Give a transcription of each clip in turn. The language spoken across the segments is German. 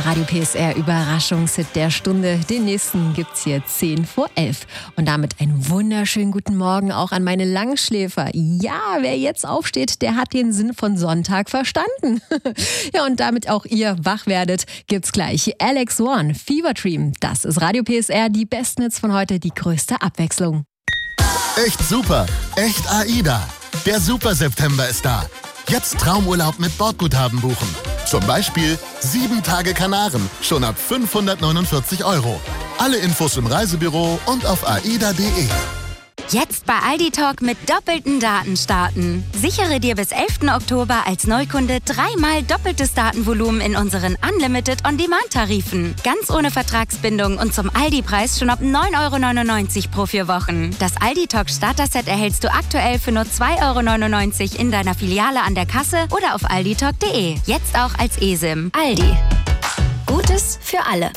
Radio PSR Überraschungshit der Stunde. Den nächsten gibt's hier 10:11. Und damit einen wunderschönen guten Morgen auch an meine Langschläfer. Ja, wer jetzt aufsteht, der hat den Sinn von Sonntag verstanden. Ja, und damit auch ihr wach werdet, gibt's gleich Alex One, Fever Dream. Das ist Radio PSR, die besten Hits von heute, die größte Abwechslung. Echt super, echt AIDA. Der Super September ist da. Jetzt Traumurlaub mit Bordguthaben buchen. Zum Beispiel 7 Tage Kanaren, schon ab 549 €. Alle Infos im Reisebüro und auf aida.de. Jetzt bei Aldi Talk mit doppelten Daten starten. Sichere dir bis 11. Oktober als Neukunde 3-mal doppeltes Datenvolumen in unseren Unlimited On-Demand-Tarifen. Ganz ohne Vertragsbindung und zum Aldi-Preis schon ab 9,99 € pro 4 Wochen. Das Aldi Talk Starter-Set erhältst du aktuell für nur 2,99 € in deiner Filiale an der Kasse oder auf alditalk.de. Jetzt auch als eSIM. Aldi. Gutes für alle.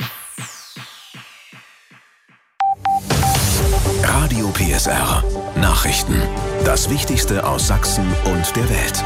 Radio PSR. Nachrichten. Das Wichtigste aus Sachsen und der Welt.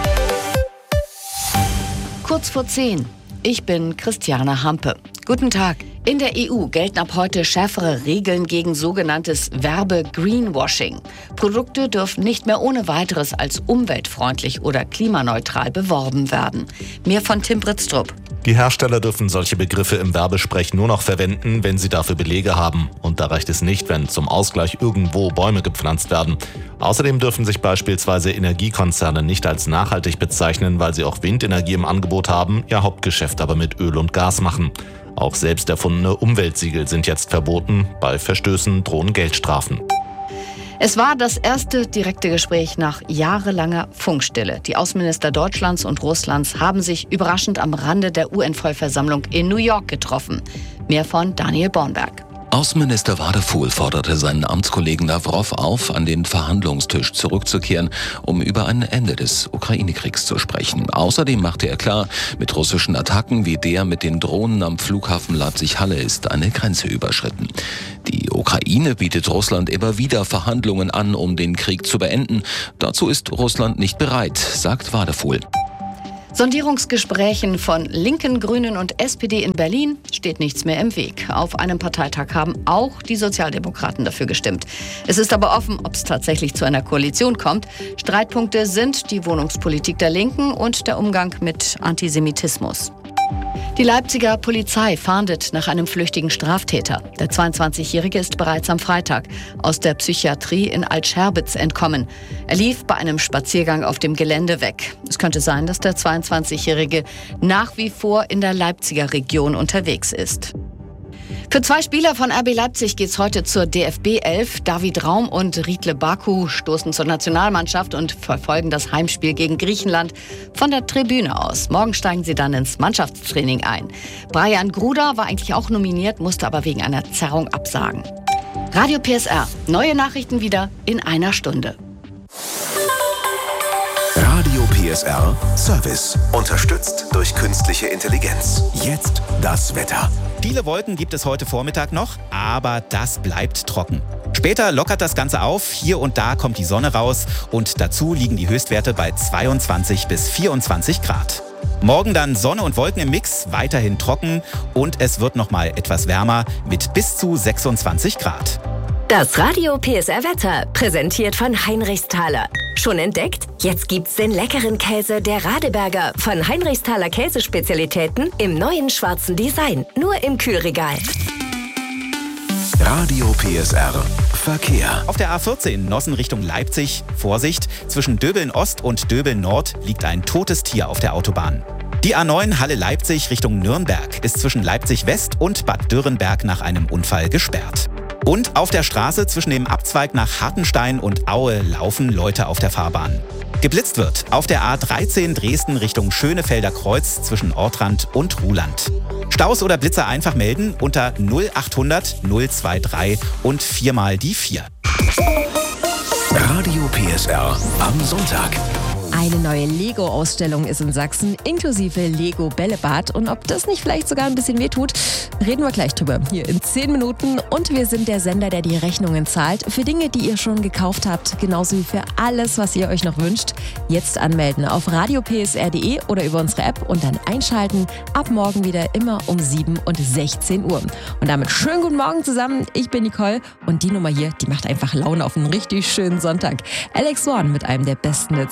Kurz vor 10. Ich bin Christiane Hampe. Guten Tag. In der EU gelten ab heute schärfere Regeln gegen sogenanntes Werbe-Greenwashing. Produkte dürfen nicht mehr ohne weiteres als umweltfreundlich oder klimaneutral beworben werden. Mehr von Tim Britztrup. Die Hersteller dürfen solche Begriffe im Werbesprech nur noch verwenden, wenn sie dafür Belege haben. Und da reicht es nicht, wenn zum Ausgleich irgendwo Bäume gepflanzt werden. Außerdem dürfen sich beispielsweise Energiekonzerne nicht als nachhaltig bezeichnen, weil sie auch Windenergie im Angebot haben, ihr Hauptgeschäft aber mit Öl und Gas machen. Auch selbst erfundene Umweltsiegel sind jetzt verboten. Bei Verstößen drohen Geldstrafen. Es war das erste direkte Gespräch nach jahrelanger Funkstille. Die Außenminister Deutschlands und Russlands haben sich überraschend am Rande der UN-Vollversammlung in New York getroffen. Mehr von Daniel Bornberg. Außenminister Wadefuhl forderte seinen Amtskollegen Lawrow auf, an den Verhandlungstisch zurückzukehren, um über ein Ende des Ukraine-Kriegs zu sprechen. Außerdem machte er klar, mit russischen Attacken wie der mit den Drohnen am Flughafen Leipzig-Halle ist eine Grenze überschritten. Die Ukraine bietet Russland immer wieder Verhandlungen an, um den Krieg zu beenden. Dazu ist Russland nicht bereit, sagt Wadefuhl. Sondierungsgesprächen von Linken, Grünen und SPD in Berlin steht nichts mehr im Weg. Auf einem Parteitag haben auch die Sozialdemokraten dafür gestimmt. Es ist aber offen, ob es tatsächlich zu einer Koalition kommt. Streitpunkte sind die Wohnungspolitik der Linken und der Umgang mit Antisemitismus. Die Leipziger Polizei fahndet nach einem flüchtigen Straftäter. Der 22-Jährige ist bereits am Freitag aus der Psychiatrie in Altscherbitz entkommen. Er lief bei einem Spaziergang auf dem Gelände weg. Es könnte sein, dass der 22-Jährige nach wie vor in der Leipziger Region unterwegs ist. Für 2 Spieler von RB Leipzig geht's heute zur DFB 11. David Raum und Riedle Baku stoßen zur Nationalmannschaft und verfolgen das Heimspiel gegen Griechenland von der Tribüne aus. Morgen steigen sie dann ins Mannschaftstraining ein. Brian Gruder war eigentlich auch nominiert, musste aber wegen einer Zerrung absagen. Radio PSR. Neue Nachrichten wieder in einer Stunde. Radio PSR Service. Unterstützt durch künstliche Intelligenz. Jetzt das Wetter. Viele Wolken gibt es heute Vormittag noch, aber das bleibt trocken. Später lockert das Ganze auf, hier und da kommt die Sonne raus und dazu liegen die Höchstwerte bei 22 bis 24 Grad. Morgen dann Sonne und Wolken im Mix, weiterhin trocken und es wird noch mal etwas wärmer mit bis zu 26 Grad. Das Radio PSR Wetter, präsentiert von Heinrichsthaler. Schon entdeckt? Jetzt gibt's den leckeren Käse der Radeberger von Heinrichsthaler Käsespezialitäten im neuen schwarzen Design. Nur im Kühlregal. Radio PSR Verkehr. Auf der A14 Nossen Richtung Leipzig, Vorsicht, zwischen Döbeln Ost und Döbeln Nord liegt ein totes Tier auf der Autobahn. Die A9 Halle Leipzig Richtung Nürnberg ist zwischen Leipzig West und Bad Dürrenberg nach einem Unfall gesperrt. Und auf der Straße zwischen dem Abzweig nach Hartenstein und Aue laufen Leute auf der Fahrbahn. Geblitzt wird auf der A13 Dresden Richtung Schönefelder Kreuz zwischen Ortrand und Ruhland. Staus oder Blitzer einfach melden unter 0800 023 und 4 mal die 4. Radio PSR am Sonntag. Eine neue Lego-Ausstellung ist in Sachsen, inklusive Lego-Bällebad. Und ob das nicht vielleicht sogar ein bisschen wehtut, reden wir gleich drüber. Hier in 10 Minuten. Und wir sind der Sender, der die Rechnungen zahlt. Für Dinge, die ihr schon gekauft habt, genauso wie für alles, was ihr euch noch wünscht. Jetzt anmelden auf radiopsr.de oder über unsere App und dann einschalten. Ab morgen wieder immer um 7 und 16 Uhr. Und damit schönen guten Morgen zusammen. Ich bin Nicole und die Nummer hier, die macht einfach Laune auf einen richtig schönen Sonntag. Alex Warren mit einem der besten